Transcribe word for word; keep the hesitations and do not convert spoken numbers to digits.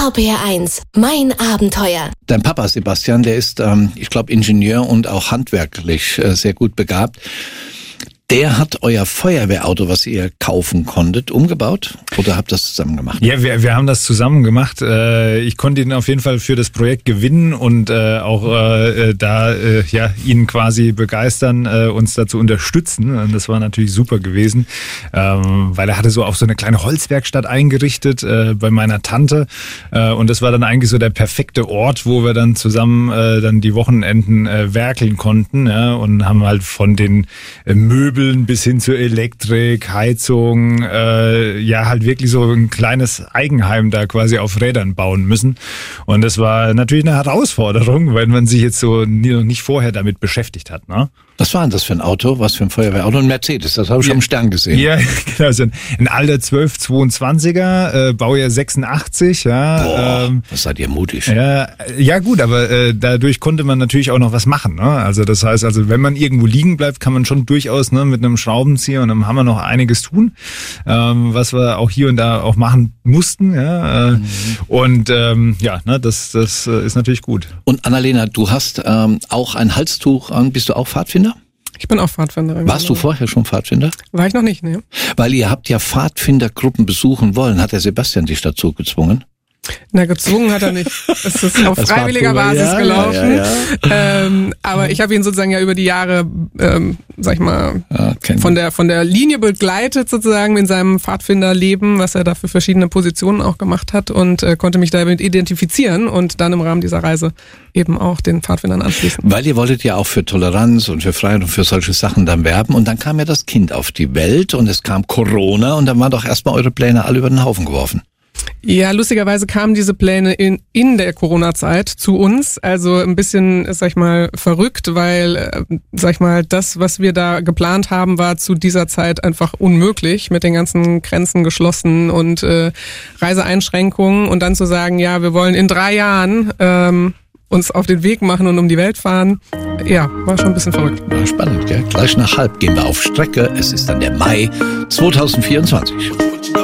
R P R eins, mein Abenteuer. Dein Papa Sebastian, der ist, ähm, ich glaube, Ingenieur und auch handwerklich äh, sehr gut begabt. Der hat euer Feuerwehrauto, was ihr kaufen konntet, umgebaut oder habt ihr das zusammen gemacht? Ja, wir, wir haben das zusammen gemacht. Ich konnte ihn auf jeden Fall für das Projekt gewinnen und auch da ja ihn quasi begeistern, uns da zu unterstützen. Und das war natürlich super gewesen, weil er hatte so auch so eine kleine Holzwerkstatt eingerichtet bei meiner Tante. Und das war dann eigentlich so der perfekte Ort, wo wir dann zusammen dann die Wochenenden werkeln konnten, ja, und haben halt von den Möbeln bis hin zur Elektrik, Heizung, äh, ja halt wirklich so ein kleines Eigenheim da quasi auf Rädern bauen müssen. Und das war natürlich eine Herausforderung, weil man sich jetzt so nie, nicht vorher damit beschäftigt hat, ne? Was war denn das für ein Auto? Was für ein Feuerwehrauto? Ein Mercedes, das habe ich ja, schon im Stern gesehen. Ja, genau, also ein alter zwölf zweiundzwanziger, äh, Baujahr sechsundachtzig. Ja, Boah, ähm, was seid ihr mutig. Ja, ja gut, aber äh, dadurch konnte man natürlich auch noch was machen. Ne? Also das heißt, also wenn man irgendwo liegen bleibt, kann man schon durchaus ne, mit einem Schraubenzieher und einem Hammer noch einiges tun, ähm, was wir auch hier und da auch machen mussten. Ja, äh, mhm. Und ähm, ja, ne, das, das äh, ist natürlich gut. Und Annalena, du hast ähm, auch ein Halstuch an. Bist du auch Pfadfinder? Ich bin auch Pfadfinderin. Warst du vorher schon Pfadfinder? War ich noch nicht, ne. Weil ihr habt ja Pfadfindergruppen besuchen wollen. Hat der Sebastian dich dazu gezwungen? Na, gezwungen hat er nicht. Es ist auf das freiwilliger war Basis ja, gelaufen. Ja, ja, ja. Ähm, aber ich habe ihn sozusagen ja über die Jahre, ähm, sag ich mal, ja, von der von der Linie begleitet sozusagen in seinem Pfadfinderleben, was er da für verschiedene Positionen auch gemacht hat und äh, konnte mich damit identifizieren und dann im Rahmen dieser Reise eben auch den Pfadfindern anschließen. Weil ihr wolltet ja auch für Toleranz und für Freiheit und für solche Sachen dann werben und dann kam ja das Kind auf die Welt und es kam Corona und dann waren doch erstmal eure Pläne alle über den Haufen geworfen. Ja, lustigerweise kamen diese Pläne in in der Corona-Zeit zu uns, also ein bisschen, sag ich mal, verrückt, weil, sag ich mal, das, was wir da geplant haben, war zu dieser Zeit einfach unmöglich, mit den ganzen Grenzen geschlossen und äh, Reiseeinschränkungen und dann zu sagen, ja, wir wollen in drei Jahren ähm, uns auf den Weg machen und um die Welt fahren, ja, war schon ein bisschen verrückt. War spannend, gell? Gleich nach halb gehen wir auf Strecke, es ist dann der Mai zweitausendvierundzwanzig.